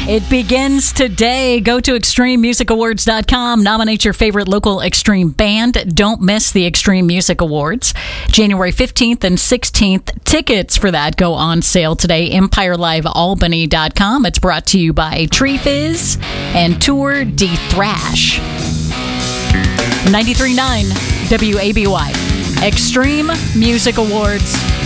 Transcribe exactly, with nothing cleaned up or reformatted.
It begins today. Go to extreme music awards dot com. Nominate your favorite local extreme band. Don't miss the Extreme Music Awards. January fifteenth and sixteenth. Tickets for that go on sale today. empire live albany dot com. It's brought to you by Tree Fizz and Tour de Thrash. ninety-three point nine W A B Y. Extreme Music Awards.